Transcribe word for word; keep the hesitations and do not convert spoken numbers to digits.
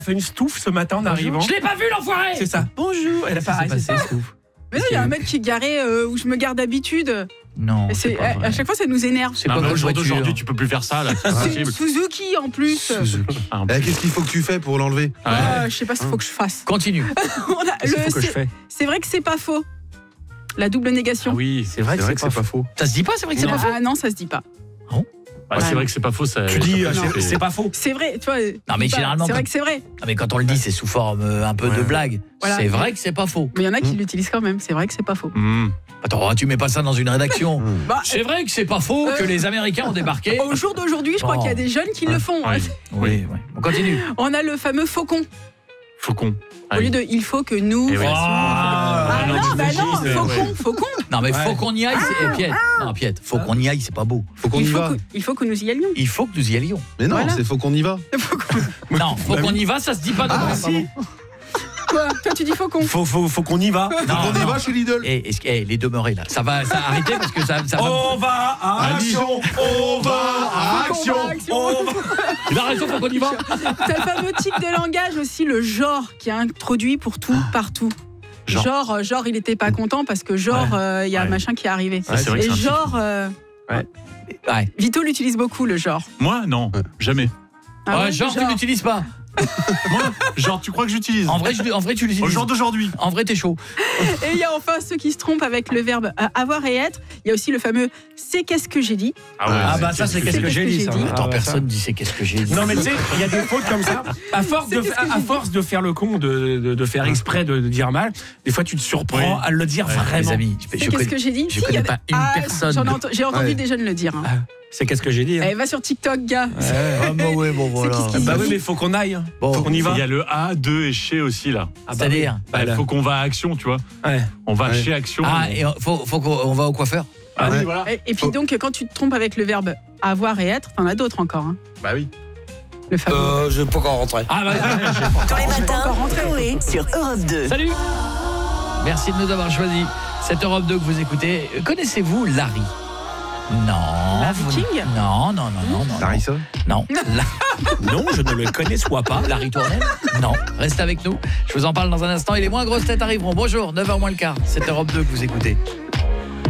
fait une stouffe ce matin en arrivant. Je l'ai pas vu, l'enfoiré. C'est ça. Bonjour. Elle a pareil, c'est ça. Mais non, il y a un mec qui est garé euh, où je me garde d'habitude. Non, Et c'est, à, à chaque fois, ça nous énerve. C'est Non, pas mais comme le jour voiture. d'aujourd'hui, tu peux plus faire ça là. C'est C'est impossible. Suzuki en plus. Suzuki. Ah, en Eh, plus. Qu'est-ce qu'il faut que tu fais pour l'enlever? Ouais. Ah, je sais pas ce qu'il faut que je fasse. Continue. On a- Qu'est-ce le- qu'il faut que je c'est, fais c'est vrai que c'est pas faux. La double négation. Ah oui, C'est vrai C'est que vrai c'est que pas c'est pas faux. Ça se dit pas, c'est vrai que c'est Non. pas faux. Ah non, ça se dit pas. bah, c'est vrai que c'est pas faux. Ça, Tu dis, ça euh, peut c'est, être- c'est pas faux. C'est vrai, tu vois. Non, mais c'est pas- généralement, C'est vrai quand- que c'est vrai. Ah, mais quand on le dit, c'est sous forme euh, un peu de Ouais. blague. Voilà. C'est vrai que c'est pas faux. Mais il y en a qui Mmh. l'utilisent quand même. C'est vrai que c'est pas faux. Mmh. Attends, tu mets pas ça dans une rédaction. Bah, C'est vrai que c'est pas faux Euh, que les Américains ont débarqué. au jour d'aujourd'hui, je crois Oh. qu'il y a des jeunes qui le font. Ouais. Oui, oui. On continue. On a le fameux faucon. Faucon. Au lieu de il faut que nous. Eh oui. fassions- Ah, Ah non, non, du bah non, fascisme, faucon, ouais. faucon. Non, mais faut Ouais. qu'on y aille. C'est... Eh, Piet. Non, Piet, faut qu'on y aille, c'est pas beau. Faut qu'on y Il faut, va. que, il faut que nous y allions. Il faut que nous y allions. Mais non, Voilà. c'est faut qu'on y va. Non, faut Bah qu'on oui. y va, ça se dit pas. Ah, non, si. Quoi Toi, tu dis faucon. Faut, faut, faut qu'on y va. Non, On y non. va chez Lidl. Eh, est-ce que- eh, les demeurés là, ça va, ça arrêter parce que ça, ça va. On va à action. On va à action. On va. Il a raison, faut qu'on y va. T'as le fameux tic de langage aussi, le genre qui est introduit pour tout, partout. Genre. Genre, euh, genre, il était pas content parce que genre, il Ouais. y a un Ouais. machin qui est arrivé. Ça, c'est vrai que Et c'est un tic. genre, euh, Ouais. Vito l'utilise beaucoup, le genre. Moi, non, Ouais. jamais. Ah Ouais, genre, tu l'utilises pas. Moi, genre, tu crois que j'utilise En vrai, je- en vrai tu Au l'utilises. jour d'aujourd'hui. En vrai, t'es chaud. Et il y a enfin ceux qui se trompent avec le verbe euh, avoir et être. Il y a aussi le fameux c'est qu'est-ce que j'ai dit. Ah bah ça c'est qu'est-ce que j'ai dit ça. dit. Attends, Ah, personne dit c'est qu'est-ce que j'ai dit. Non mais tu sais, il y a des fautes comme ça. À force de, C'est qu'est-ce que à, à j'ai force de faire le con, de, de, de faire exprès de, de dire mal, des fois tu te surprends Oui. à le dire Ouais, vraiment. Les amis, je, C'est je qu'est-ce connais, que j'ai dit. je Si, il y connais a- pas une Ah, personne. j'en ai ent- J'ai entendu Ouais. des jeunes le dire. hein. Ah, c'est qu'est-ce que j'ai dit. hein. Eh, va sur TikTok, gars. Ah, bah ouais, bon voilà. qu'est-ce qu'il Bah dit oui mais faut qu'on aille. Bon, Faut qu'on y va. Il y a le A, deux et chez aussi là. Ah bah C'est-à-dire oui. Bah, Voilà. faut qu'on va à action, tu vois. Ouais. On va Ouais. chez action. Ah, on- et euh, faut, faut qu'on on va au coiffeur. Ah oui, Ouais. voilà. Et, et puis Oh. donc, quand tu te trompes avec le verbe avoir et être, t'en as d'autres encore. hein. Bah oui. Le fameux. Euh, je peux encore rentrer. Ah bah Tous les matins, encore rentré. Chloé sur Europe deux. salut. Merci de nous avoir choisi cette Europe deux que vous écoutez. Euh, Connaissez-vous Larry? Non. Larry vous- King Non, non, non, non, non. Larissa. Non. La- Non, je ne le connais soit pas. Larry Tournel? Non. Reste avec nous. Je vous en parle dans un instant. Et les moins grosses têtes arriveront. Bonjour, neuf heures moins le quart. C'est Europe deux que vous écoutez.